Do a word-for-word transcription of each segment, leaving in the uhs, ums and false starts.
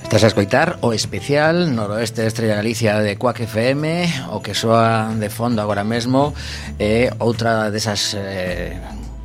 Estás a escoitar o especial Noroeste de Estrella Galicia de Quack F M. O que soa de fondo agora mesmo é outra desas eh,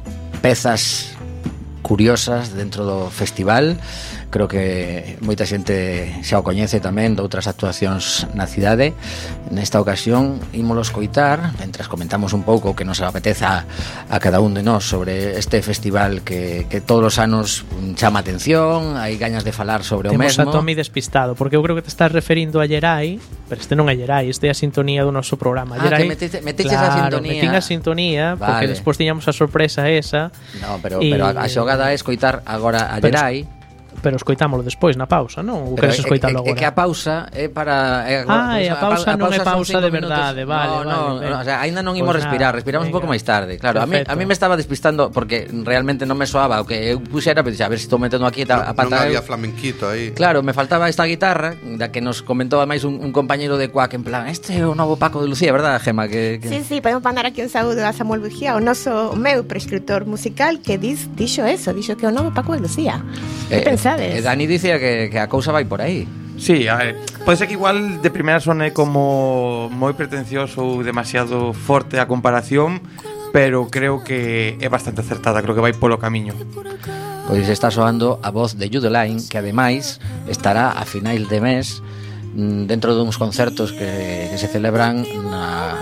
pezas curiosas dentro do festival. Creo que moita xente xa o coñece tamén de outras actuacións na cidade. Nesta ocasión ímolo escoitar mentras comentamos un pouco o que nos apeteza a cada un de nós sobre este festival que, que todos os anos chama atención. Hai gañas de falar sobre o mesmo. Temos a Tommy despistado, porque eu creo que te estás referindo a Yerai, pero este non é Yerai, este é a sintonía do noso programa. Ah, Yerai, que metete, meteches claro, a sintonía. metín a sintonía, vale. Porque despois tiñamos a sorpresa esa. No, pero, y... pero a, a xogada é escoitar agora a Yerai. Pero escoitámolo despois na pausa, non? Ou queres escoitalo agora? É que a pausa é para... É, ah, e a pausa, a pausa non é pausa de verdade, minutos. vale, no, vale. No, vale. no, o sea, ainda non imos pues respirar, nada, respiramos venga. un pouco máis tarde. Claro, a mí, a mí me estaba despistando porque realmente non me soaba o que eu puxera, pero a ver se estou metendo aquí a, a pata. Non había flamenquito aí. Claro, me faltaba esta guitarra da que nos comentou máis un, un compañeiro de Quack en plan, este é o novo Paco de Lucía, verdad, Gema? Que, que... Sí, sí, podemos mandar aquí un saúdo a Samuel Bujía, o noso meu prescriptor musical que dis, dixo eso, dixo que é o novo Paco de Lucía. Que eh, pensades? Eh, Dani dicía que, que a cousa vai por aí. Sí, a ver, pode ser que igual de primeira sone como moi pretencioso ou demasiado forte a comparación, pero creo que é bastante acertada, creo que vai polo camiño. Pois está soando a voz de Judeline, que ademais estará a finais de mes dentro duns concertos que, que se celebran na,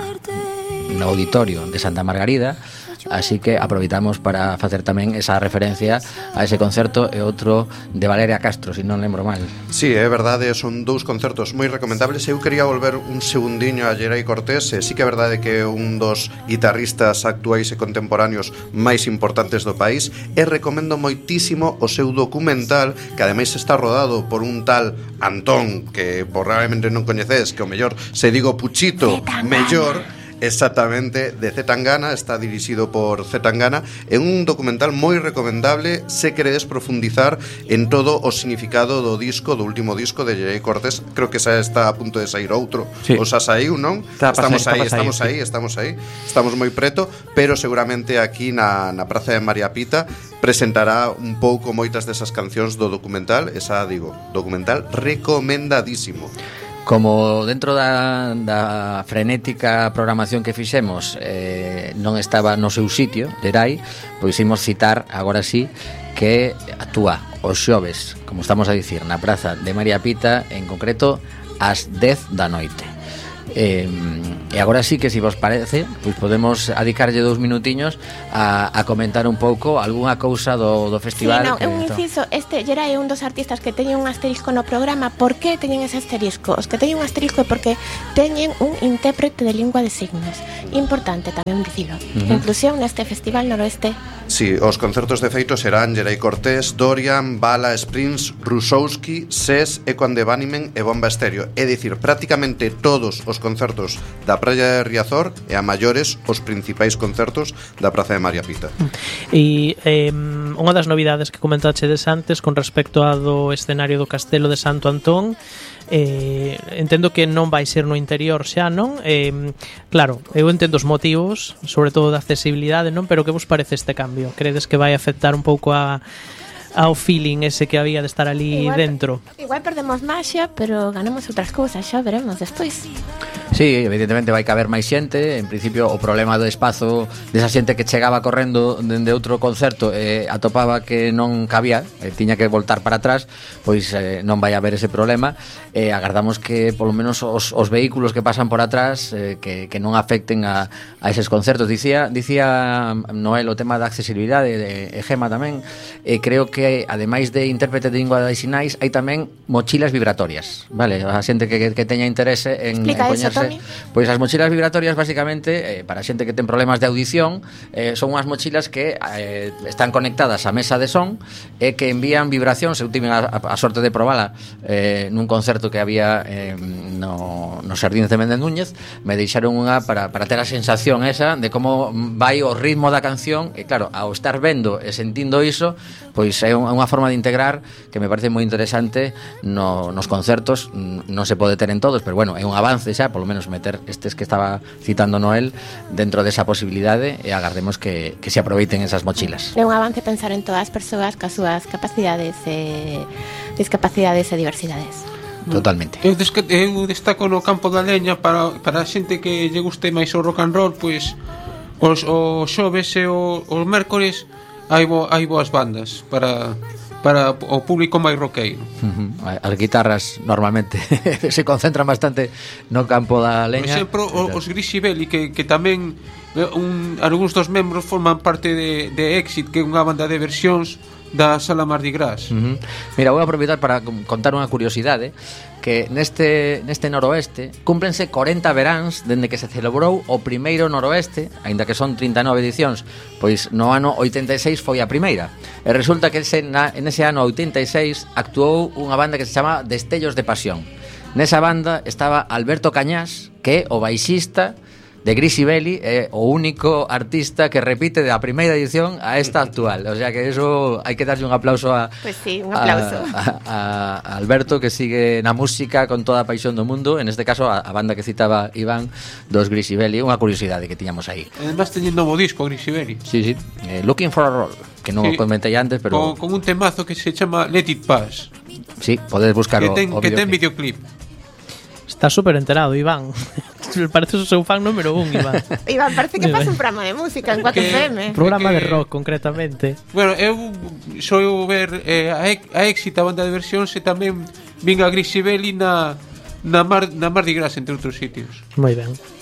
no auditorio de Santa Margarida. Así que aproveitamos para facer tamén esa referencia a ese concerto e outro de Valeria Castro, se non lembro mal. Sí, é verdade, son dous concertos moi recomendables. Eu quería volver un segundiño a Yerai Cortés, e sí que é verdade que é un dos guitarristas actuais e contemporáneos máis importantes do país, e recomendo moitísimo o seu documental, que ademais está rodado por un tal Antón, que probablemente non coñecedes, que o mellor se digo Puchito, mellor. Exactamente, de Z Tangana, está dirixido por Z Tangana. É un documental moi recomendable se queredes profundizar en todo o significado do disco, do último disco de Yerai Cortés. Creo que xa está a punto de sair outro, sí. O xa saiu, non? Está estamos pasar, aí, está estamos pasar, aí, sí. estamos aí, estamos moi preto, pero seguramente aquí na, na Praza de María Pita presentará un pouco moitas desas cancións do documental. Esa, digo, documental recomendadísimo. Como dentro da, da frenética programación que fixemos eh, non estaba no seu sitio, Yerai, pois imos citar agora sí que actúa os xoves, como estamos a dicir, na Praza de María Pita, en concreto ás dez da noite. Eh, e agora sí que, se vos parece, pois podemos adicarlle dous minutiños a, a comentar un pouco algunha cousa do, do festival. Sí, no, que, un inciso, este Yerai é un dos artistas que teñen un asterisco no programa. Por que teñen ese asterisco? Os que teñen un asterisco é porque teñen un intérprete de lingua de signos. Importante tamén dicilo. Uh-huh. Inclusión neste festival Noroeste. Sí, os concertos de feito serán Yerai Cortés, Dorian, Bala, Springs, Rusowski, Ses, Ecuan de Banimen e Bomba Estéreo. É dicir, prácticamente todos os concertos da Praia de Riazor e a maiores os principais concertos da Praza de María Pita. E eh, unha das novidades que comentachedes antes con respecto a do escenario do Castelo de Santo Antón, eh, entendo que non vai ser no interior xa, non? Eh, claro, eu entendo os motivos, sobre todo da accesibilidade, non? Pero que vos parece este cambio? Credes que vai afectar un pouco a ao feeling ese que había de estar ali igual, dentro? Igual perdemos maxia, pero ganamos outras cousas, xa veremos despois. Sí, evidentemente vai caber máis xente. En principio o problema do espazo desa xente que chegaba correndo dende outro concerto e eh, atopaba que non cabía, eh, tiña que voltar para atrás, pois eh, non vai haber ese problema. Eh, agardamos que polo menos os, os vehículos que pasan por atrás eh, que, que non afecten a, a eses concertos. Dicía, dicía Noel o tema da accesibilidade, de, de Gema tamén, e eh, creo que que ademais de intérprete de lingua de sinais hai tamén mochilas vibratorias, vale? A xente que, que teña interese en, en poñerse, pois as mochilas vibratorias basicamente eh, para a xente que ten problemas de audición eh, son unhas mochilas que eh, están conectadas á mesa de son e que envían vibracións. Eu tive a, a, a sorte de probala eh, nun concerto que había eh, no, no Xardín de Méndez Núñez. Me deixaron unha para, para ter a sensación esa de como vai o ritmo da canción e claro, ao estar vendo e sentindo iso, pois é unha forma de integrar que me parece moi interesante no, nos concertos. Non se pode ter en todos, pero bueno, é un avance xa, polo menos menos meter estes que estaba citando Noel dentro desa posibilidade e agardemos que, que se aproveiten esas mochilas. É un avance pensar en todas as persoas cas súas capacidades e discapacidades e diversidades. Totalmente. Eu, desca- eu destaco no campo da leña para, para a xente que lle guste máis o rock and roll, pois os, os xoves e o, os mércores hai, bo, hai boas bandas para, para o público máis roqueiro. Uh-huh. As guitarras normalmente se concentran bastante no campo da Por leña. exemplo, o, os Grisibelli, que, que tamén un, algúns dos membros forman parte de, de Exit, que é unha banda de versións da Sala Mardi Gras. Uh-huh. Mira, vou aproveitar para contar unha curiosidade, que neste neste noroeste cúmplense corenta veráns dende que se celebrou o primeiro noroeste, aínda que son trinta e nove edicións, pois no ano oitenta e seis foi a primeira. E resulta que ese, na, en ese ano oitenta e seis actuou unha banda que se chama Destellos de Pasión. Nesa banda estaba Alberto Cañás, que é o baixista de Grisibelli, é o único artista que repite da primeira edición a esta actual. O sea que eso hai que darlle un aplauso a Pues sí, un aplauso. a, a, a Alberto, que sigue na música con toda a paixón do mundo. En este caso a, a banda que citaba Iván dos Grisibelli, unha curiosidade que tiñamos aí. Además teñen novo disco Grisibelli. Sí, sí, eh, Looking for a Roll, que non Sí, o comentei antes, pero con, con un temazo que se chama Let It Pass, sí, podedes buscar que o, ten, o que ten videoclip. videoclip. Está súper enterado, Iván. Parece o seu fan número un, Iván. Iván, parece que pasa un programa de música en cuatro Que- F M. Programa que- de rock, concretamente. Bueno, eu sou ver eh, a, Ex- a Exit, a banda de versións, e tamén vin a Grisibelli na, na, Mar, na Mardi Gras, entre outros sitios. Moi ben.